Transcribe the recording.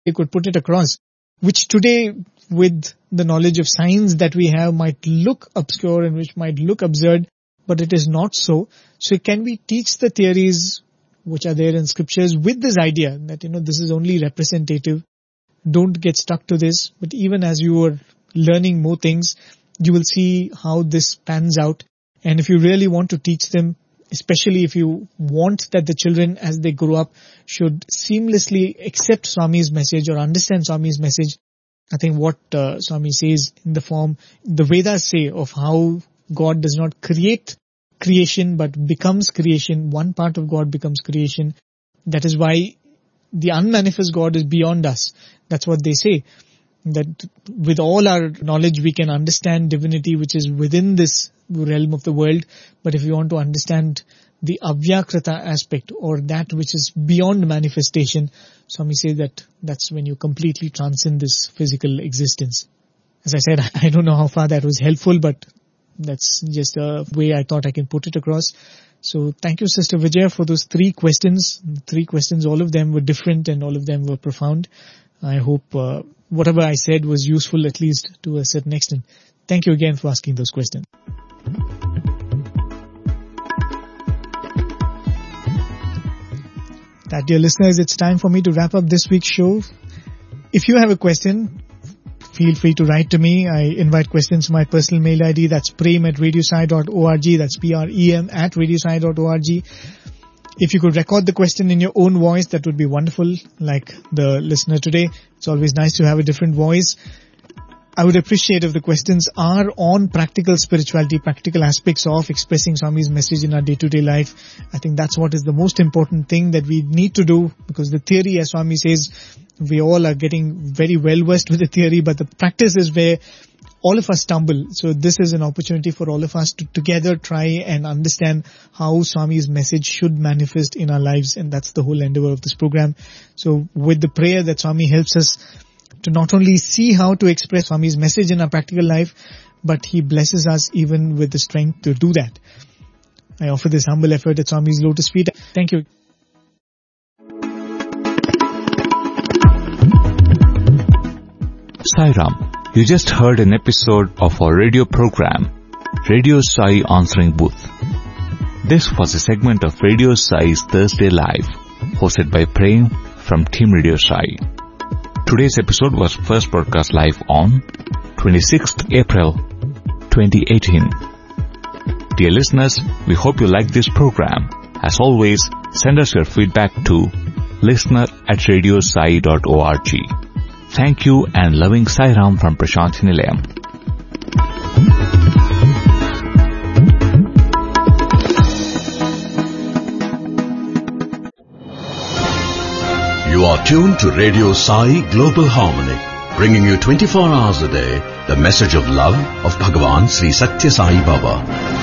could put it across, which today, with the knowledge of science that we have, might look obscure and which might look absurd, but it is not so. So can we teach the theories which are there in scriptures with this idea that, this is only representative. Don't get stuck to this. But even as you are learning more things, you will see how this pans out. And if you really want to teach them, especially if you want that the children as they grow up should seamlessly accept Swami's message or understand Swami's message, I think what Swami says in the form, the Vedas say of how God does not create creation but becomes creation. One part of God becomes creation. That is why the unmanifest God is beyond us. That's what they say. That with all our knowledge we can understand divinity which is within this realm of the world. But if you want to understand the Avyakrita aspect or that which is beyond manifestation, Swami says that that's when you completely transcend this physical existence. As I said, I don't know how far that was helpful, but that's just a way I thought I can put it across. So thank you, Sister Vijaya, for those 3 questions. 3 questions, all of them were different and all of them were profound. I hope whatever I said was useful, at least to a certain extent. Thank you again for asking those questions. That, dear listeners, it's time for me to wrap up this week's show. If you have a question, feel free to write to me. I invite questions to my personal mail ID. That's prem@radiosai.org. That's prem@radiosai.org. If you could record the question in your own voice, that would be wonderful, like the listener today. It's always nice to have a different voice. I would appreciate if the questions are on practical spirituality, practical aspects of expressing Swami's message in our day-to-day life. I think that's what is the most important thing that we need to do, because the theory, as Swami says, we all are getting very well versed with the theory, but the practice is where all of us stumble. So this is an opportunity for all of us to together try and understand how Swami's message should manifest in our lives. And that's the whole endeavor of this program. So with the prayer that Swami helps us to not only see how to express Swami's message in our practical life, but he blesses us even with the strength to do that. I offer this humble effort at Swami's lotus feet. Thank you. Sai Ram. You just heard an episode of our radio program, Radio Sai Answering Booth. This was a segment of Radio Sai's Thursday Live, hosted by Prem from Team Radio Sai. Today's episode was first broadcast live on 26th April 2018. Dear listeners, we hope you like this program. As always, send us your feedback to listener@radiosai.org. Thank you and loving Sai Ram from Prashanthi Nilayam. You are tuned to Radio Sai Global Harmony, bringing you 24 hours a day the message of love of Bhagavan Sri Satya Sai Baba.